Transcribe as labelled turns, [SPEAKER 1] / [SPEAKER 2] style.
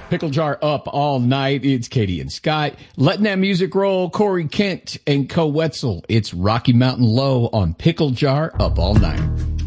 [SPEAKER 1] Pickle Jar up all night. It's Katie and Scott. Letting that music roll. Corey Kent and Co Wetzel. It's Rocky Mountain Low on Pickle Jar up all night.